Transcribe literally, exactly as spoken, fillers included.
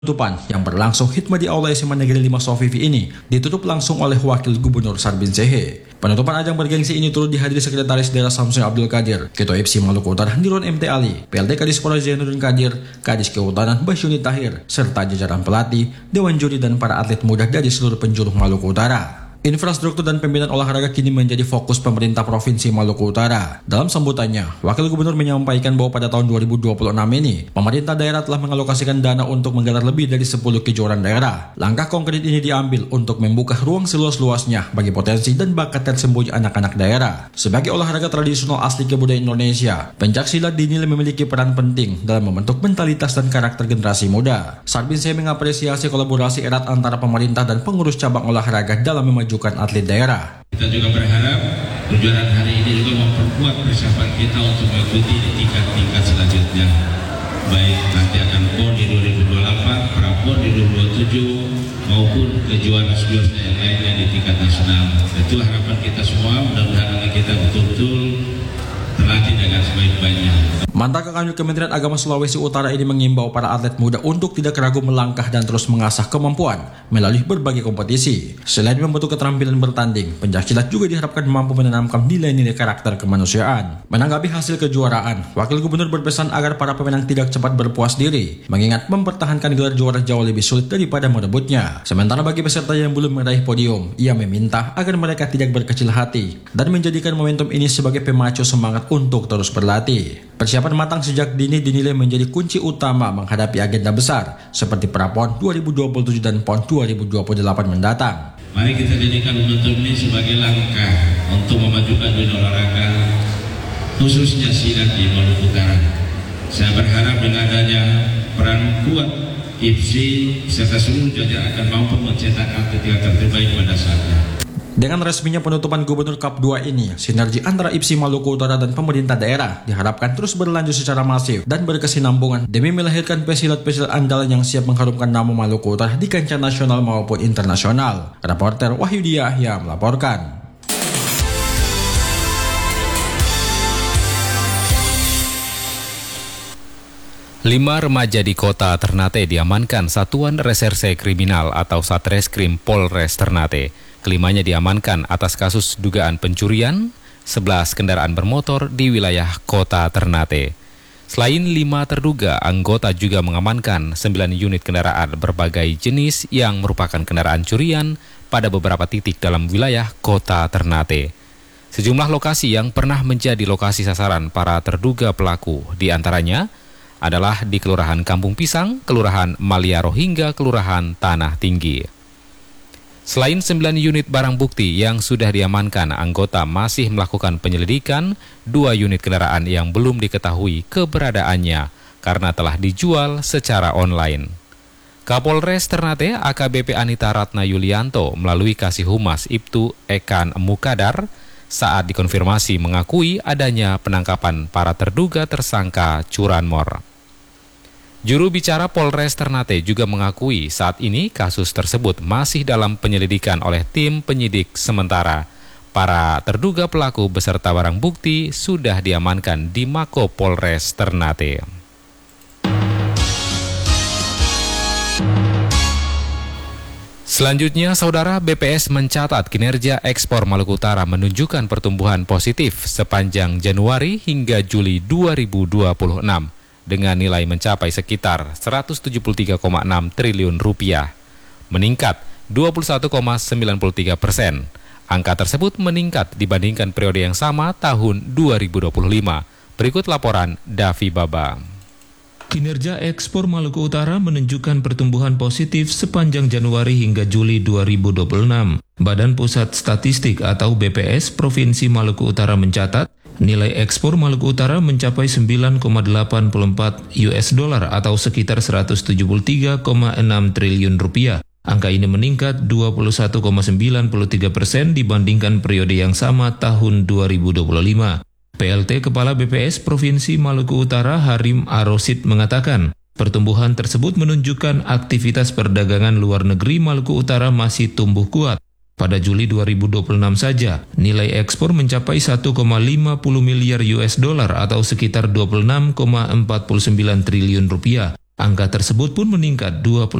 Penutupan yang berlangsung khidmat di Aula S M A Negeri lima Sofifi ini ditutup langsung oleh Wakil Gubernur Sarbin Sehe. Penutupan ajang bergengsi ini turut dihadiri Sekretaris Daerah Samsung Abdul Qadir, Ketua I P S I Maluku Utara Nirwan M T Ali, P L T Kadis Polres Zainuddin Qadir, Kadis Kehutanan Basyuni Tahir, serta jajaran pelatih, dewan juri dan para atlet muda dari seluruh penjuru Maluku Utara. Infrastruktur dan pembinaan olahraga kini menjadi fokus pemerintah Provinsi Maluku Utara. Dalam sambutannya, Wakil Gubernur menyampaikan bahwa pada tahun dua ribu dua puluh enam ini, pemerintah daerah telah mengalokasikan dana untuk menggelar lebih dari sepuluh kejuaraan daerah. Langkah konkret ini diambil untuk membuka ruang seluas-luasnya bagi potensi dan bakat tersembunyi anak-anak daerah. Sebagai olahraga tradisional asli kebudayaan Indonesia, pencaksilat dinilai memiliki peran penting dalam membentuk mentalitas dan karakter generasi muda. Sarbin Sehe mengapresiasi kolaborasi erat antara pemerintah dan pengurus cabang olahraga dalam memajukan atlet daerah. Kita juga berharap kejuaraan hari ini juga memperkuat persiapan kita untuk mengikuti di tingkat-tingkat selanjutnya. Baik nanti akan P O R di dua ribu dua puluh delapan, Pra-P O R di dua ribu dua puluh tujuh, maupun kejuaraan senior yang lainnya di tingkat nasional. Itu harapan kita semua, mudah-mudahan kita betul-betul terlatih dengan sebaik-baiknya. Mantan Kanwil Kementerian Agama Sulawesi Utara ini mengimbau para atlet muda untuk tidak ragu melangkah dan terus mengasah kemampuan melalui berbagai kompetisi. Selain membentuk keterampilan bertanding, pencaksilat juga diharapkan mampu menanamkan nilai-nilai karakter kemanusiaan. Menanggapi hasil kejuaraan, Wakil Gubernur berpesan agar para pemenang tidak cepat berpuas diri, mengingat mempertahankan gelar juara jauh lebih sulit daripada merebutnya. Sementara bagi peserta yang belum meraih podium, ia meminta agar mereka tidak berkecil hati dan menjadikan momentum ini sebagai pemacu semangat untuk terus berlatih. Persiapan matang sejak dini dinilai menjadi kunci utama menghadapi agenda besar seperti Pra-P O R dua ribu dua puluh tujuh dan P O N dua ribu dua puluh delapan mendatang. Mari kita jadikan momentum ini sebagai langkah untuk memajukan dunia olahraga, khususnya silat di Maluku Utara. Saya berharap dengan adanya peran kuat I P S I serta seluruh jajaran akan mampu mencetak atlet yang terbaik pada saatnya. Dengan resminya penutupan Gubernur Cup dua ini, sinergi antara I P S I Maluku Utara dan pemerintah daerah diharapkan terus berlanjut secara masif dan berkesinambungan demi melahirkan pesilat-pesilat andalan yang siap mengharumkan nama Maluku Utara di kancah nasional maupun internasional. Reporter Wahyudi Yahya melaporkan. Lima remaja di kota Ternate diamankan Satuan Reserse Kriminal atau Satreskrim Polres Ternate. Kelimanya diamankan atas kasus dugaan pencurian sebelas kendaraan bermotor di wilayah kota Ternate. Selain lima terduga, anggota juga mengamankan sembilan unit kendaraan berbagai jenis yang merupakan kendaraan curian pada beberapa titik dalam wilayah kota Ternate. Sejumlah lokasi yang pernah menjadi lokasi sasaran para terduga pelaku diantaranya adalah di Kelurahan Kampung Pisang, Kelurahan Maliaro hingga Kelurahan Tanah Tinggi. Selain sembilan unit barang bukti yang sudah diamankan, anggota masih melakukan penyelidikan dua unit kendaraan yang belum diketahui keberadaannya karena telah dijual secara online. Kapolres Ternate A K B P Anita Ratna Yulianto melalui Kasih Humas Ibtu Ekan Mukadar saat dikonfirmasi mengakui adanya penangkapan para terduga tersangka curanmor. Juru bicara Polres Ternate juga mengakui saat ini kasus tersebut masih dalam penyelidikan oleh tim penyidik sementara. Para terduga pelaku beserta barang bukti sudah diamankan di Mako Polres Ternate. Selanjutnya, Saudara, B P S mencatat kinerja ekspor Maluku Utara menunjukkan pertumbuhan positif sepanjang Januari hingga Juli dua ribu dua puluh enam. Dengan nilai mencapai sekitar seratus tujuh puluh tiga koma enam triliun rupiah, meningkat dua puluh satu koma sembilan tiga persen. Angka tersebut meningkat dibandingkan periode yang sama tahun dua ribu dua puluh lima. Berikut laporan Davi Baba. Kinerja ekspor Maluku Utara menunjukkan pertumbuhan positif sepanjang Januari hingga Juli dua ribu dua puluh enam. Badan Pusat Statistik atau B P S Provinsi Maluku Utara mencatat, nilai ekspor Maluku Utara mencapai sembilan koma delapan empat U S dollar atau sekitar seratus tujuh puluh tiga koma enam triliun rupiah. Angka ini meningkat dua puluh satu koma sembilan tiga persen dibandingkan periode yang sama tahun dua ribu dua puluh lima. P L T Kepala B P S Provinsi Maluku Utara Harim Arosid mengatakan, pertumbuhan tersebut menunjukkan aktivitas perdagangan luar negeri Maluku Utara masih tumbuh kuat. Pada Juli dua ribu dua puluh enam saja, nilai ekspor mencapai satu koma lima nol miliar U S dollar atau sekitar dua puluh enam koma empat sembilan triliun rupiah. Angka tersebut pun meningkat dua puluh